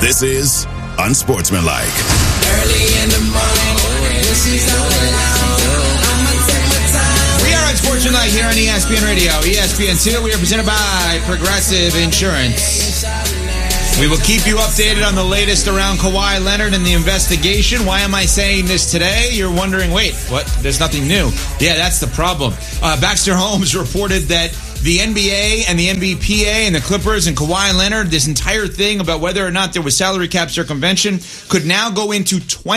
This is Unsportsmanlike. Early in the morning, she's all alone. I'ma take my time. We are Unsportsmanlike here on ESPN Radio, ESPN2. We are presented by Progressive Insurance. We will keep you updated on the latest around Kawhi Leonard and the investigation. Why am I saying this today? You're wondering, wait, what? There's nothing new. Yeah, that's the problem. Baxter Holmes reported that the NBA and the NBPA and the Clippers and Kawhi Leonard, this entire thing about whether or not there was salary cap circumvention, could now go into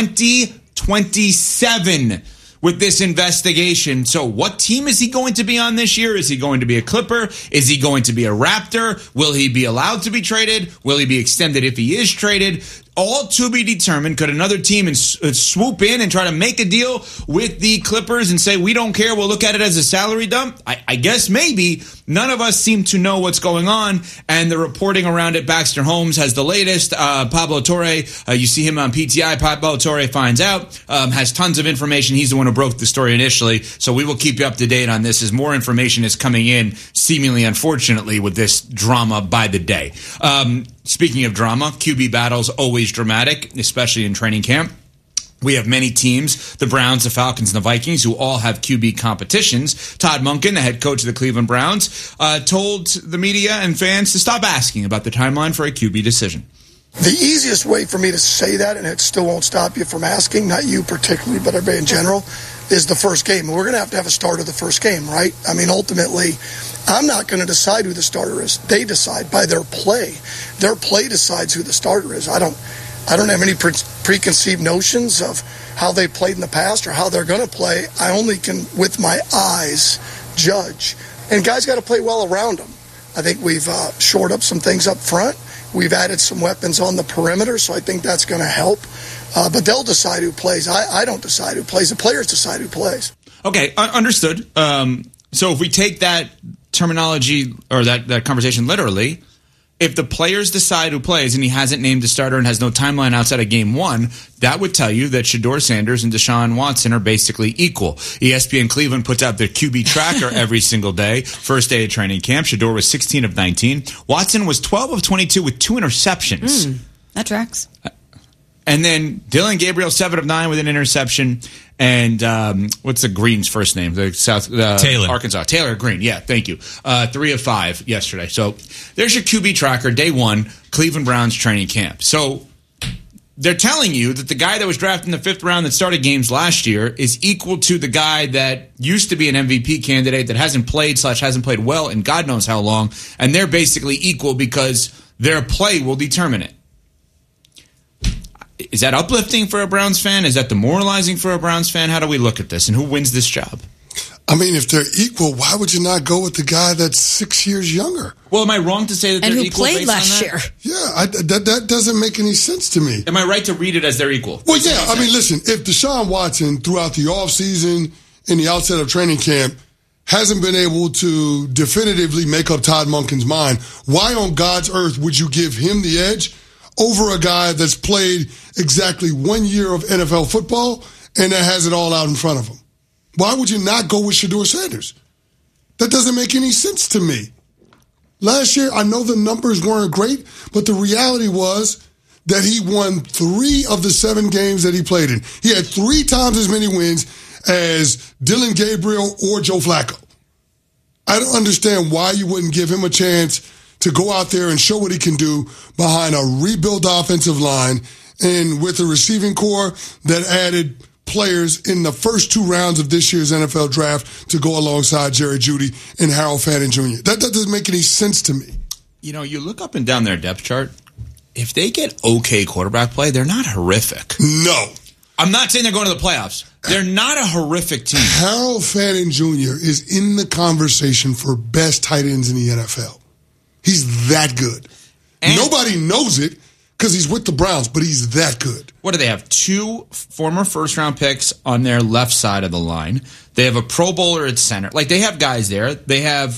2027 with this investigation. So what team is he going to be on this year? Is he going to be a Clipper? Is he going to be a Raptor? Will he be allowed to be traded? Will he be extended if he is traded? All to be determined. Could another team swoop in and try to make a deal with the Clippers and say, we don't care, we'll look at it as a salary dump? I guess maybe. None of us seem to know what's going on, and the reporting around it, Baxter Holmes has the latest. Pablo Torre, you see him on PTI. Pablo Torre finds out, has tons of information. He's the one who broke the story initially, so we will keep you up to date on this as more information is coming in, seemingly unfortunately, with this drama by the day. Speaking of drama, QB battles always dramatic, especially in training camp. We have many teams, the Browns, the Falcons, and the Vikings, who all have QB competitions. Todd Monken, the head coach of the Cleveland Browns, told the media and fans to stop asking about the timeline for a QB decision. The easiest way for me to say that, and it still won't stop you from asking, not you particularly, but everybody in general, is the first game. We're going to have a starter the first game, right? I mean, ultimately, I'm not going to decide who the starter is. They decide by their play. Their play decides who the starter is. I don't have any preconceived notions of how they played in the past or how they're going to play. I only can, with my eyes, judge. And guys got to play well around them. I think we've shored up some things up front. We've added some weapons on the perimeter, so I think that's going to help. But they'll decide who plays. I don't decide who plays. The players decide who plays. Okay, understood. So if we take that terminology or that conversation literally, if the players decide who plays and he hasn't named a starter and has no timeline outside of game one, that would tell you that Shedeur Sanders and Deshaun Watson are basically equal. ESPN Cleveland puts out their QB tracker every single day. First day of training camp, Shedeur was 16 of 19. Watson was 12 of 22 with 2 interceptions. That tracks. And then Dylan Gabriel, 7 of 9 with an interception. And what's the Green's first name? The Taylor. Arkansas. Taylor Green. Yeah, thank you. 3 of 5 yesterday. So there's your QB tracker, day one, Cleveland Browns training camp. So they're telling you that the guy that was drafted in the 5th round that started games last year is equal to the guy that used to be an MVP candidate that hasn't played well in God knows how long. And they're basically equal because their play will determine it. Is that uplifting for a Browns fan? Is that demoralizing for a Browns fan? How do we look at this? And who wins this job? I mean, if they're equal, why would you not go with the guy that's 6 years younger? Well, am I wrong to say that they're equal? And who played last year? Yeah, that doesn't make any sense to me. Am I right to read it as they're equal? Well, yeah. I mean, listen, if Deshaun Watson, throughout the offseason and the outset of training camp, hasn't been able to definitively make up Todd Monken's mind, why on God's earth would you give him the edge over a guy that's played exactly 1 year of NFL football and that has it all out in front of him? Why would you not go with Shedeur Sanders? That doesn't make any sense to me. Last year, I know the numbers weren't great, but the reality was that he won 3 of the 7 games that he played in. He had 3 times as many wins as Dylan Gabriel or Joe Flacco. I don't understand why you wouldn't give him a chance to go out there and show what he can do behind a rebuilt offensive line and with a receiving core that added players in the first 2 rounds of this year's NFL draft to go alongside Jerry Jeudy and Harold Fannin Jr. That doesn't make any sense to me. You know, you look up and down their depth chart. If they get okay quarterback play, they're not horrific. No. I'm not saying they're going to the playoffs. They're not a horrific team. Harold Fannin Jr. is in the conversation for best tight ends in the NFL. He's that good. And nobody knows it because he's with the Browns, but he's that good. What do they have? 2 former first-round picks on their left side of the line. They have a Pro Bowler at center. Like, they have guys there. They have,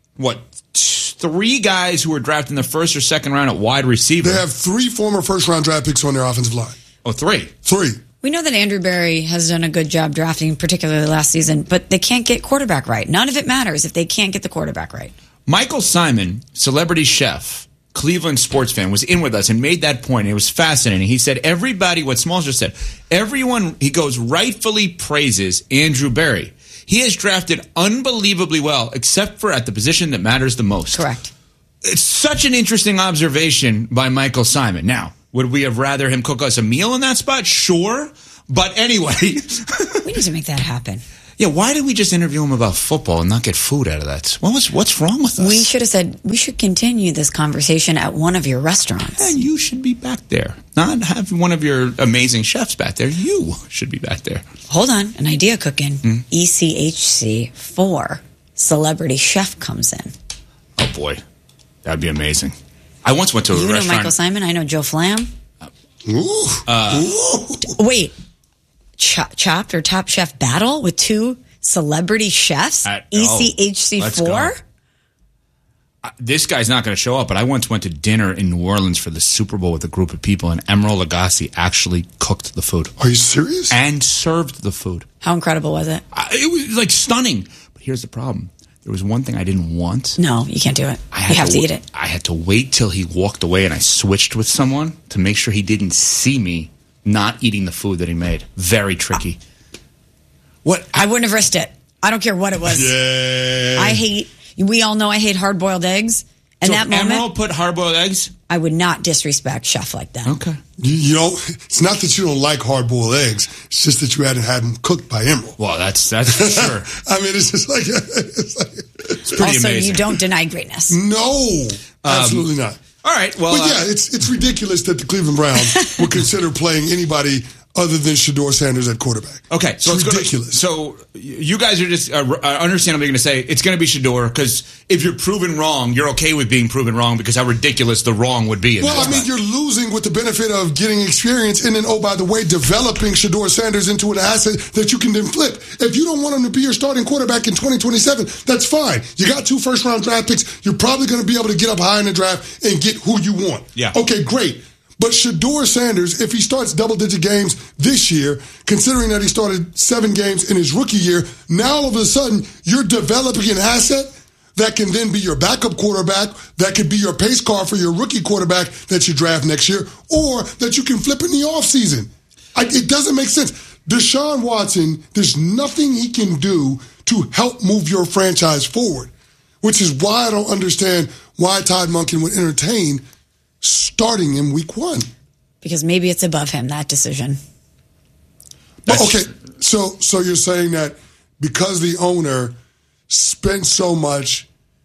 3 guys who were drafted in the first or second round at wide receiver. They have 3 former first-round draft picks on their offensive line. Oh, 3. 3. We know that Andrew Berry has done a good job drafting, particularly last season, but they can't get quarterback right. None of it matters if they can't get the quarterback right. Michael Simon, celebrity chef, Cleveland sports fan, was in with us and made that point. It was fascinating. He said, everybody, what Smalls just said, everyone, he goes, rightfully praises Andrew Berry. He has drafted unbelievably well, except for at the position that matters the most. Correct. It's such an interesting observation by Michael Simon. Now, would we have rather him cook us a meal in that spot? Sure. But anyway. We need to make that happen. Yeah, why did we just interview him about football and not get food out of that? What's wrong with us? We should have said, we should continue this conversation at one of your restaurants. And you should be back there. Not have one of your amazing chefs back there. You should be back there. Hold on. An idea cooking. ECHC 4 celebrity chef comes in. Oh, boy. That'd be amazing. I once went to a restaurant. You know Michael Simon. I know Joe Flam. Wait. Chopped or Top Chef battle with 2 celebrity chefs? ECHC 4? This guy's not going to show up, but I once went to dinner in New Orleans for the Super Bowl with a group of people, and Emeril Lagasse actually cooked the food. Are you serious? And served the food. How incredible was it? It was like stunning. But here's the problem. There was one thing I didn't want. No, you can't do it. You have to eat it. I had to wait till he walked away, and I switched with someone to make sure he didn't see me not eating the food that he made. Very tricky. What? I wouldn't have risked it. I don't care what it was. Yeah. We all know I hate hard-boiled eggs. And so that moment, Emeril put hard-boiled eggs? I would not disrespect Chef like that. Okay. You know, it's not that you don't like hard-boiled eggs. It's just that you hadn't had them cooked by Emeril. Well, that's for sure. I mean, it's just like... It's pretty also, amazing. you don't deny greatness. No, absolutely not. All right, well... But yeah, it's ridiculous that the Cleveland Browns would consider playing anybody other than Shedeur Sanders at quarterback. Okay, so it's ridiculous. So you guys are just understandably going to say it's going to be Shedeur because if you're proven wrong, you're okay with being proven wrong because how ridiculous the wrong would be. Well, I mean, you're losing with the benefit of getting experience and then, oh, by the way, developing Shedeur Sanders into an asset that you can then flip. If you don't want him to be your starting quarterback in 2027, that's fine. You got 2 first-round draft picks. You're probably going to be able to get up high in the draft and get who you want. Yeah. Okay, great. But Shedeur Sanders, if he starts double-digit games this year, considering that he started 7 games in his rookie year, now all of a sudden you're developing an asset that can then be your backup quarterback, that could be your pace car for your rookie quarterback that you draft next year, or that you can flip in the offseason. It doesn't make sense. Deshaun Watson, there's nothing he can do to help move your franchise forward, which is why I don't understand why Todd Monken would entertain starting in week 1. Because maybe it's above him, that decision. But okay, so you're saying that because the owner spent so much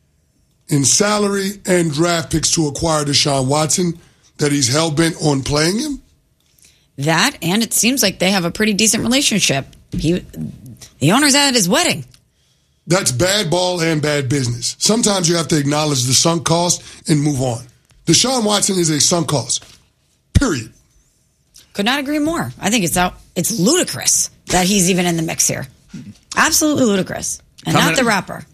in salary and draft picks to acquire Deshaun Watson that he's hell-bent on playing him? That, and it seems like they have a pretty decent relationship. The owner's at his wedding. That's bad ball and bad business. Sometimes you have to acknowledge the sunk cost and move on. Deshaun Watson is a sunk cost. Period. Could not agree more. I think it's ludicrous that he's even in the mix here. Absolutely ludicrous. And not the rapper.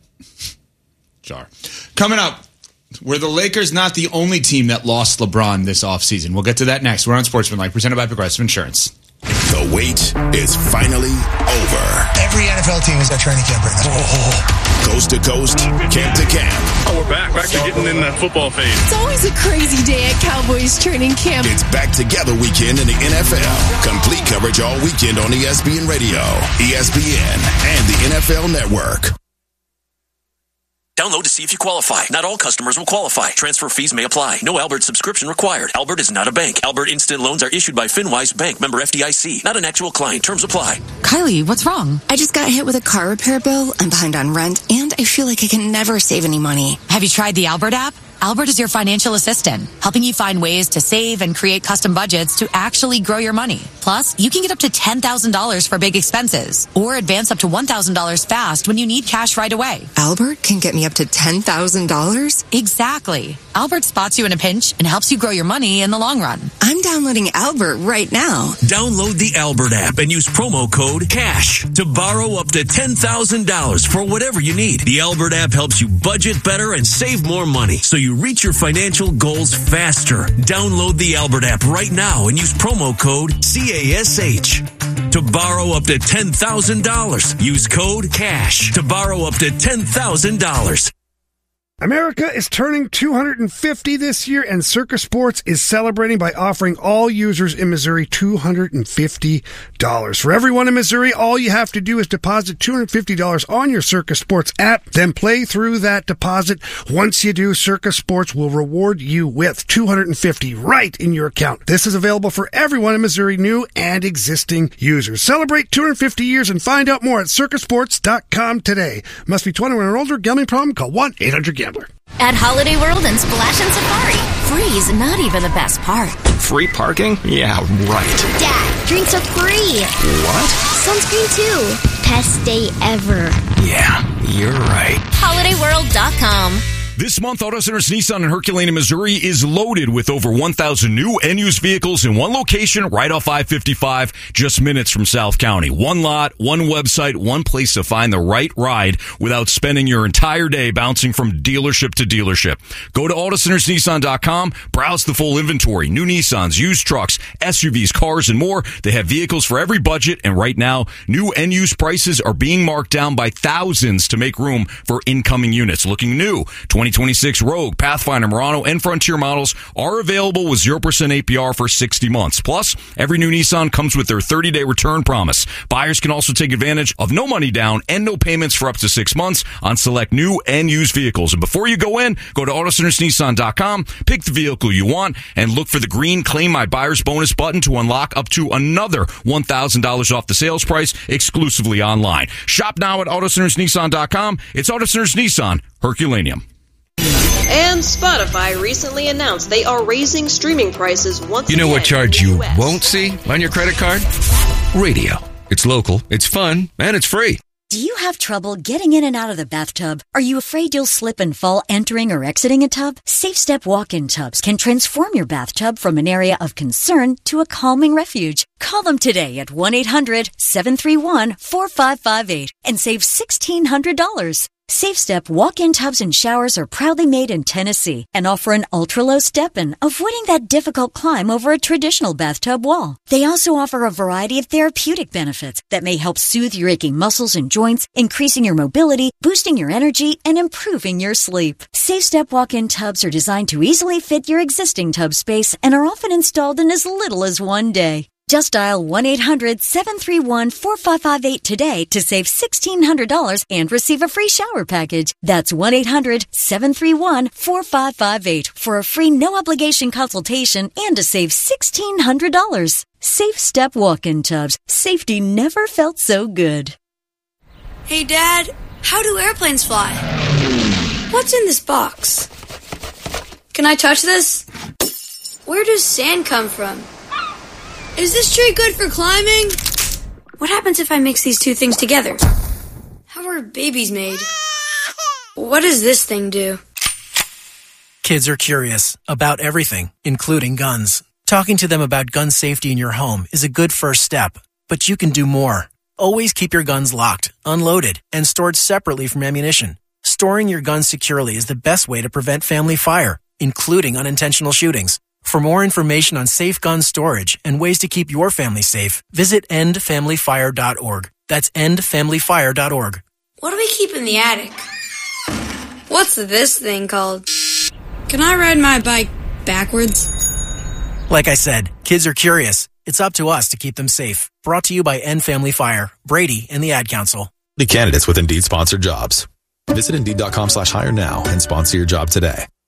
Jar. Coming up, were the Lakers not the only team that lost LeBron this offseason? We'll get to that next. We're on Sportsmanlike, presented by Progressive Insurance. The wait is finally over. Every NFL team is at training camp right now. Coast to coast, camp to camp. Oh, we're back to getting in that football phase. It's always a crazy day at Cowboys training camp. It's back together weekend in the NFL. Complete coverage all weekend on ESPN Radio, ESPN, and the NFL Network. Download to see if you qualify. Not all customers will qualify. Transfer fees may apply. No Albert subscription required. Albert is not a bank. Albert Instant Loans are issued by FinWise Bank, member FDIC. Not an actual client. Terms apply. Kylie, what's wrong? I just got hit with a car repair bill. I'm behind on rent, and I feel like I can never save any money. Have you tried the Albert app? Albert is your financial assistant, helping you find ways to save and create custom budgets to actually grow your money. Plus, you can get up to $10,000 for big expenses or advance up to $1,000 fast when you need cash right away. Albert can get me up to $10,000? Exactly. Albert spots you in a pinch and helps you grow your money in the long run. I'm downloading Albert right now. Download the Albert app and use promo code CASH to borrow up to $10,000 for whatever you need. The Albert app helps you budget better and save more money so you reach your financial goals faster. Download the Albert app right now and use promo code CASH to borrow up to $10,000. Use code CASH to borrow up to $10,000. America is turning 250 this year, and Circa Sports is celebrating by offering all users in Missouri $250. For everyone in Missouri, all you have to do is deposit $250 on your Circa Sports app, then play through that deposit. Once you do, Circa Sports will reward you with $250 right in your account. This is available for everyone in Missouri, new and existing users. Celebrate 250 years and find out more at circasports.com today. Must be 21 or older. Gambling problem? Call 1-800-GAMBLER. At Holiday World and Splash and Safari, free is not even the best part. Free parking? Yeah, right. Dad, drinks are free. What? Sunscreen too. Best day ever. Yeah, you're right. HolidayWorld.com. This month, Auto Centers Nissan in Herculaneum, Missouri is loaded with over 1,000 new and used vehicles in one location right off I-55, just minutes from South County. One lot, one website, one place to find the right ride without spending your entire day bouncing from dealership to dealership. Go to AutoCentersNissan.com, browse the full inventory, new Nissans, used trucks, SUVs, cars, and more. They have vehicles for every budget, and right now, new and used prices are being marked down by thousands to make room for incoming units. Looking new, 2026 Rogue, Pathfinder, Murano, and Frontier models are available with 0% APR for 60 months. Plus, every new Nissan comes with their 30-day return promise. Buyers can also take advantage of no money down and no payments for up to 6 months on select new and used vehicles. And before you go in, go to AutoCentersNissan.com, pick the vehicle you want, and look for the green Claim My Buyer's Bonus button to unlock up to another $1,000 off the sales price exclusively online. Shop now at AutoCentersNissan.com. It's Auto Centers Nissan, Herculaneum. And Spotify recently announced they are raising streaming prices once again. You know what charge you won't see on your credit card? Radio. It's local, it's fun, and it's free. Do you have trouble getting in and out of the bathtub? Are you afraid you'll slip and fall entering or exiting a tub? SafeStep walk-in tubs can transform your bathtub from an area of concern to a calming refuge. Call them today at 1-800-731-4558 and save $1,600. SafeStep walk-in tubs and showers are proudly made in Tennessee and offer an ultra-low step-in, avoiding that difficult climb over a traditional bathtub wall. They also offer a variety of therapeutic benefits that may help soothe your aching muscles and joints, increasing your mobility, boosting your energy, and improving your sleep. SafeStep walk-in tubs are designed to easily fit your existing tub space and are often installed in as little as 1 day. Just dial 1-800-731-4558 today to save $1,600 and receive a free shower package. That's 1-800-731-4558 for a free no-obligation consultation and to save $1,600. SafeStep walk-in tubs. Safety never felt so good. Hey, Dad, how do airplanes fly? What's in this box? Can I touch this? Where does sand come from? Is this tree good for climbing? What happens if I mix these two things together? How are babies made? What does this thing do? Kids are curious about everything, including guns. Talking to them about gun safety in your home is a good first step, but you can do more. Always keep your guns locked, unloaded, and stored separately from ammunition. Storing your guns securely is the best way to prevent family fire, including unintentional shootings. For more information on safe gun storage and ways to keep your family safe, visit endfamilyfire.org. That's endfamilyfire.org. What do we keep in the attic? What's this thing called? Can I ride my bike backwards? Like I said, kids are curious. It's up to us to keep them safe. Brought to you by End Family Fire, Brady, and the Ad Council. The candidates with Indeed sponsored jobs. Visit Indeed.com/hire now and sponsor your job today.